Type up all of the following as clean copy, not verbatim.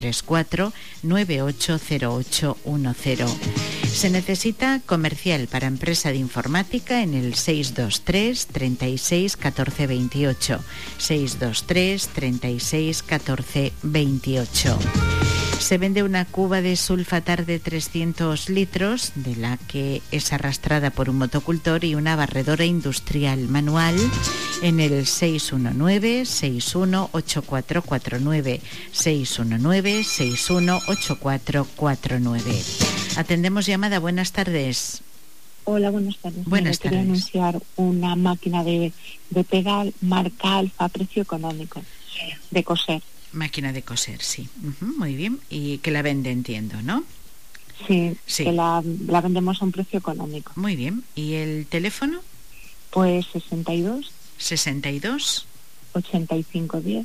34 980810. Se necesita comercial para empresa de informática en el 623 36 14 28. 623 36 14 28. Se vende una cuba de sulfatar de 300 litros, de la que es arrastrada por un motocultor, y una barredora industrial manual en el 619-618449. 619-618449. Atendemos llamada. Buenas tardes. Hola, buenas tardes. Buenas tardes. Quería anunciar una máquina de pedal marca Alfa, precio económico, de coser. Máquina de coser, sí. Muy bien. Y que la vende, entiendo, ¿no? Sí. Que la vendemos a un precio económico. Muy bien. ¿Y el teléfono? Pues 62 8510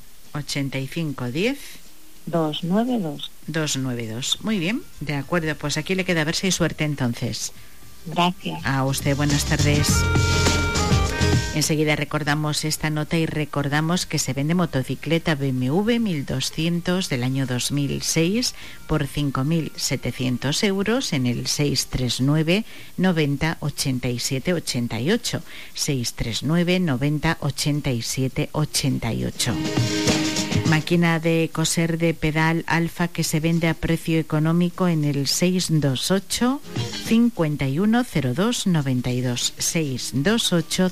292. Muy bien, de acuerdo, pues aquí le queda verse y suerte entonces. Gracias. A usted, buenas tardes. Enseguida recordamos esta nota y recordamos que se vende motocicleta BMW 1200 del año 2006 por 5.700 euros en el 639 90 87 88. 639 90 87 88. Máquina de coser de pedal Alfa que se vende a precio económico en el 628 510292. 628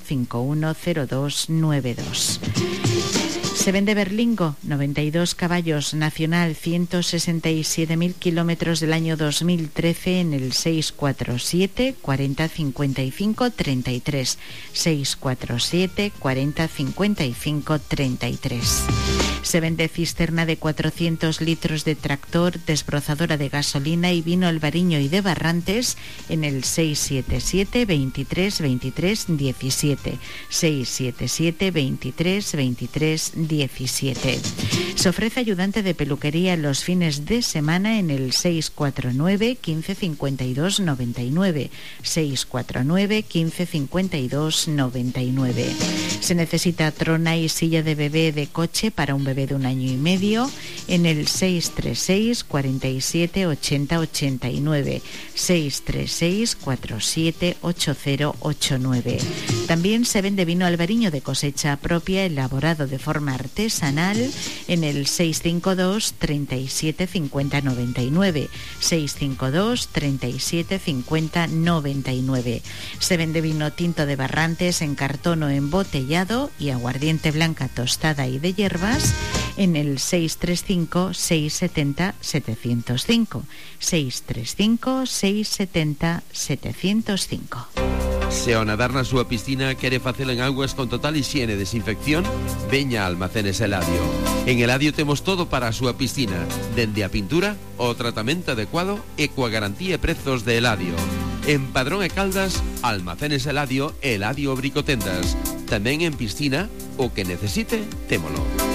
510292. Se vende Berlingo, 92 caballos, nacional, 167.000 kilómetros del año 2013 en el 647 40 55 33. 647 40 55 33. Se vende cisterna de 400 litros de tractor, desbrozadora de gasolina y vino albariño y de Barrantes en el 677 23 23 17. 677 23 23 17. Se ofrece ayudante de peluquería los fines de semana en el 649 15 52 99. 649 15 52 99. Se necesita trona y silla de bebé de coche para un bebé de 1 año y medio en el 636 47 80 89. 636 47 80 89. También se vende vino albariño de cosecha propia elaborado de forma artesanal en el 652 37 50 99. 652 37 50 99. Se vende vino tinto de Barrantes en cartón o embotellado y aguardiente blanca tostada y de hierbas en el 635 670 705. 635 670 705. Se ao nadar na súa piscina quere facelo en augas con total higiene e desinfección, veña a Almacenes Eladio. En Eladio temos todo para a súa piscina, dende a pintura, o tratamento adecuado e coa garantía e prezos de Eladio. En Padrón e Caldas, Almacenes Eladio e Eladio Bricotendas. Tamén en piscina, o que necesite, témolo.